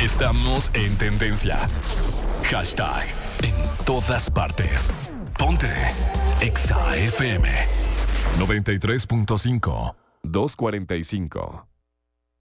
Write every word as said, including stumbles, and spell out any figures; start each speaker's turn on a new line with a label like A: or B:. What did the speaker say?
A: Estamos en tendencia. Hashtag en todas partes. Ponte Exa F M. noventa y tres punto cinco. doscientos cuarenta y cinco.